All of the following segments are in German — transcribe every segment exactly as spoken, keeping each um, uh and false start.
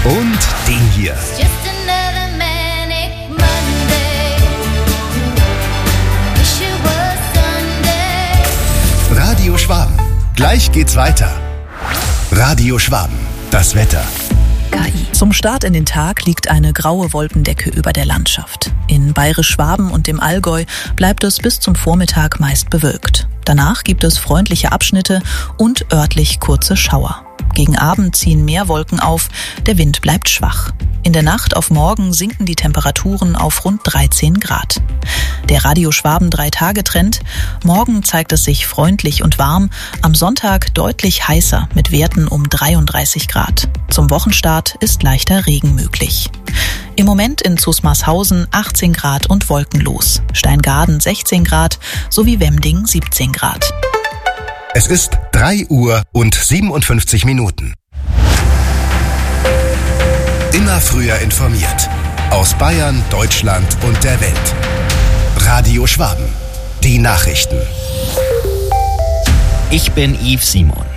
Und den hier. Radio Schwaben. Gleich geht's weiter. Radio Schwaben. Das Wetter. K I. Zum Start in den Tag liegt eine graue Wolkendecke über der Landschaft. In Bayerisch-Schwaben und dem Allgäu bleibt es bis zum Vormittag meist bewölkt. Danach gibt es freundliche Abschnitte und örtlich kurze Schauer. Gegen Abend ziehen mehr Wolken auf, der Wind bleibt schwach. In der Nacht auf morgen sinken die Temperaturen auf rund dreizehn Grad. Der Radio Schwaben drei-Tage-Trend: Morgen zeigt es sich freundlich und warm, am Sonntag deutlich heißer mit Werten um dreiunddreißig Grad. Zum Wochenstart ist leichter Regen möglich. Im Moment in Zusmarshausen achtzehn Grad und wolkenlos, Steingaden sechzehn Grad sowie Wemding siebzehn Grad. Es ist drei Uhr und siebenundfünfzig Minuten. Immer früher informiert. Aus Bayern, Deutschland und der Welt. Radio Schwaben. Die Nachrichten. Ich bin Yves Simon.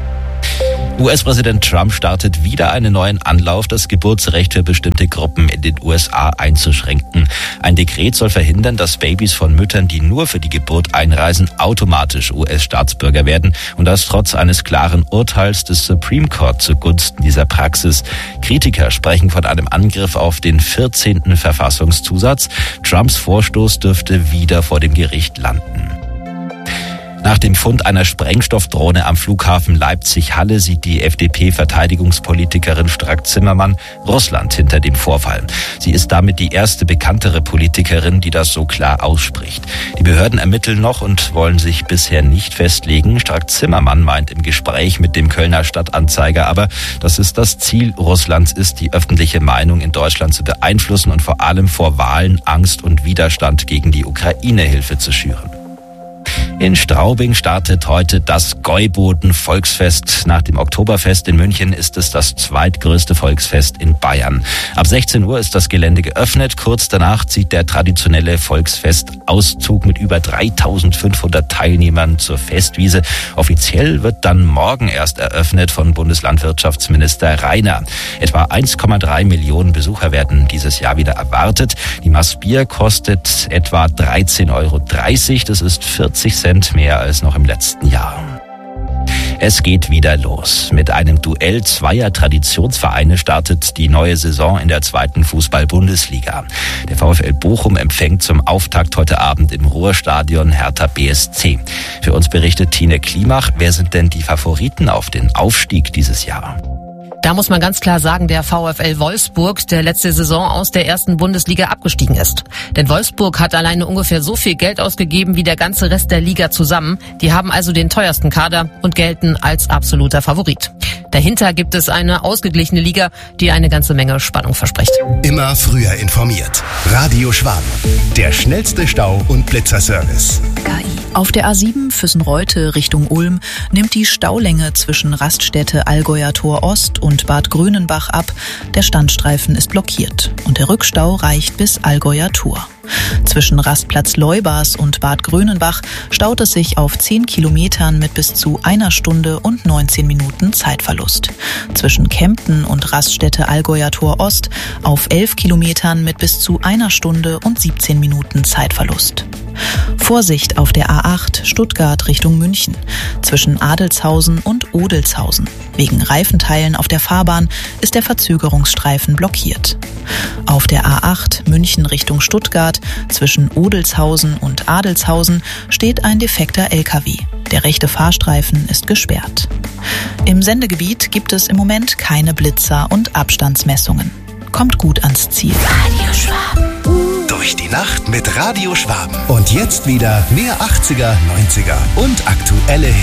U S-Präsident Trump startet wieder einen neuen Anlauf, das Geburtsrecht für bestimmte Gruppen in den U S A einzuschränken. Ein Dekret soll verhindern, dass Babys von Müttern, die nur für die Geburt einreisen, automatisch U S-Staatsbürger werden. Und das trotz eines klaren Urteils des Supreme Court zugunsten dieser Praxis. Kritiker sprechen von einem Angriff auf den vierzehnten Verfassungszusatz. Trumps Vorstoß dürfte wieder vor dem Gericht landen. Nach dem Fund einer Sprengstoffdrohne am Flughafen Leipzig-Halle sieht die F D P-Verteidigungspolitikerin Strack-Zimmermann Russland hinter dem Vorfall. Sie ist damit die erste bekanntere Politikerin, die das so klar ausspricht. Die Behörden ermitteln noch und wollen sich bisher nicht festlegen. Strack-Zimmermann meint im Gespräch mit dem Kölner Stadtanzeiger aber, dass es das Ziel Russlands ist, die öffentliche Meinung in Deutschland zu beeinflussen und vor allem vor Wahlen Angst und Widerstand gegen die Ukraine-Hilfe zu schüren. In Straubing startet heute das Gäuboden-Volksfest. Nach dem Oktoberfest in München ist es das zweitgrößte Volksfest in Bayern. Ab sechzehn Uhr ist das Gelände geöffnet. Kurz danach zieht der traditionelle Volksfestauszug mit über dreitausendfünfhundert Teilnehmern zur Festwiese. Offiziell wird dann morgen erst eröffnet von Bundeslandwirtschaftsminister Rainer. Etwa eins Komma drei Millionen Besucher werden dieses Jahr wieder erwartet. Die Maß Bier kostet etwa dreizehn Euro dreißig. Das ist vierzig Cent mehr als noch im letzten Jahr. Es geht wieder los. Mit einem Duell zweier Traditionsvereine startet die neue Saison in der zweiten Fußball-Bundesliga. Der VfL Bochum empfängt zum Auftakt heute Abend im Ruhrstadion Hertha B S C. Für uns berichtet Tine Klimach. Wer sind denn die Favoriten auf den Aufstieg dieses Jahr? Da muss man ganz klar sagen, der VfL Wolfsburg, der letzte Saison aus der ersten Bundesliga abgestiegen ist. Denn Wolfsburg hat alleine ungefähr so viel Geld ausgegeben wie der ganze Rest der Liga zusammen. Die haben also den teuersten Kader und gelten als absoluter Favorit. Dahinter gibt es eine ausgeglichene Liga, die eine ganze Menge Spannung verspricht. Immer früher informiert. Radio Schwaben. Der schnellste Stau- und Blitzerservice. K I. Auf der A sieben Füssen-Reute Richtung Ulm nimmt die Staulänge zwischen Raststätte Allgäuer Tor Ost und Bad Grönenbach ab. Der Standstreifen ist blockiert und der Rückstau reicht bis Allgäuer Tor. Zwischen Rastplatz Leubas und Bad Grönenbach staut es sich auf zehn Kilometern mit bis zu einer Stunde und neunzehn Minuten Zeitverlust. Zwischen Kempten und Raststätte Allgäuer Tor Ost auf elf Kilometern mit bis zu einer Stunde und siebzehn Minuten Zeitverlust. Vorsicht auf der A acht Stuttgart Richtung München zwischen Adelshausen und Odelshausen. Wegen Reifenteilen auf der Fahrbahn ist der Verzögerungsstreifen blockiert. Auf der A acht München Richtung Stuttgart zwischen Odelshausen und Adelshausen steht ein defekter L K W. Der rechte Fahrstreifen ist gesperrt. Im Sendegebiet gibt es im Moment keine Blitzer und Abstandsmessungen. Kommt gut ans Ziel. Radio Schwaben. Durch die Nacht mit Radio Schwaben. Und jetzt wieder mehr achtziger, neunziger und aktuelle Hits.